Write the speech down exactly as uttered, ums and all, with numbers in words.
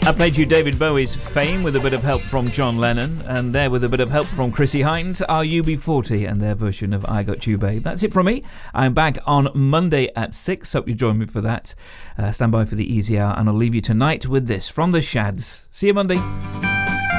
I played you David Bowie's Fame with a bit of help from John Lennon, and there with a bit of help from Chrissie Hynde are U B forty and their version of I Got You Babe. That's it from me. I'm back on Monday at six. Hope you join me for that. Uh, stand by for the Easy Hour, and I'll leave you tonight with this from the Shads. See you Monday.